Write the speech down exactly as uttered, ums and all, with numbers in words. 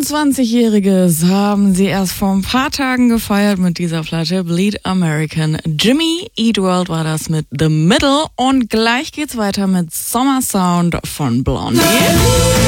fünfundzwanzigjähriges haben sie erst vor ein paar Tagen gefeiert mit dieser Platte Bleed American. Jimmy Eat World war das mit The Middle und gleich geht's weiter mit Summer Sound von Blondie.